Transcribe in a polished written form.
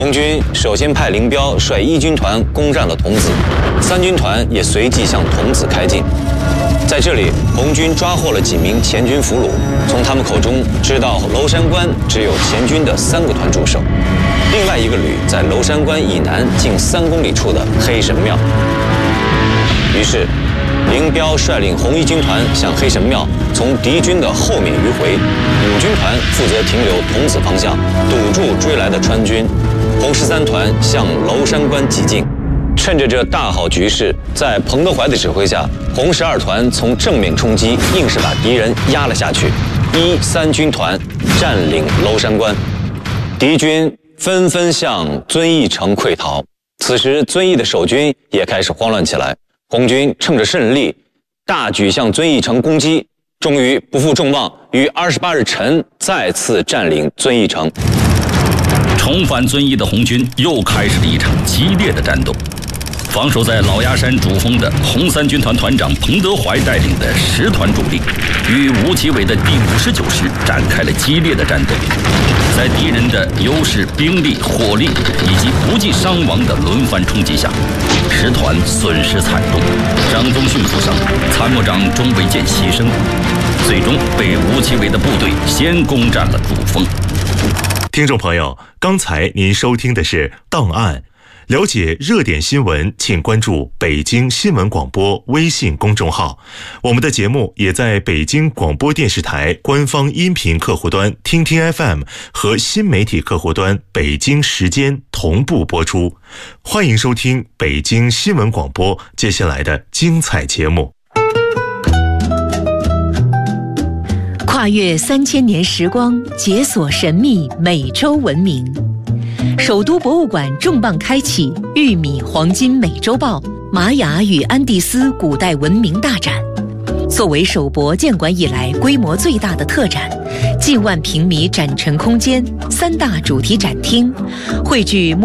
红军首先派林彪率1军团攻占了桐梓，3军团也随即向桐梓开进。在这里，红军抓获了几名前军俘虏，从他们口中知道娄山关只有前军的3个团驻守，另外1个旅在娄山关以南近3公里处的黑神庙。于是，林彪率领红1军团向黑神庙，从敌军的后面迂回；5军团负责停留桐梓方向，堵住追来的川军。红13团向娄山关急进。趁着这大好局势，在彭德怀的指挥下，红12团从正面冲击，硬是把敌人压了下去。1、3军团占领娄山关，敌军纷纷向遵义城溃逃。此时，遵义的守军也开始慌乱起来。红军趁着胜利，大举向遵义城攻击，终于不负众望，于28日晨再次占领遵义城。 重返遵义的红军又开始了一场激烈的战斗。防守在老鸭山主峰的红3军团团长彭德怀带领的10团主力，与吴奇伟的第59师展开了激烈的战斗。在敌人的优势兵力、火力以及不计伤亡的轮番冲击下，10团损失惨重，张宗逊负伤，参谋长钟维建牺牲，最终被吴奇伟的部队先攻占了主峰。 听众朋友，刚才您收听的是《档案》。了解热点新闻，请关注北京新闻广播微信公众号。我们的节目也在北京广播电视台官方音频客户端听听 FM 和新媒体客户端北京时间同步播出。欢迎收听北京新闻广播接下来的精彩节目。 跨越3000年时光，解锁神秘美洲文明。首都博物馆重磅开启玉米黄金美洲豹玛雅与安第斯古代文明大展。作为首博建馆以来规模最大的特展，近万平米展陈空间，3大主题展厅，汇聚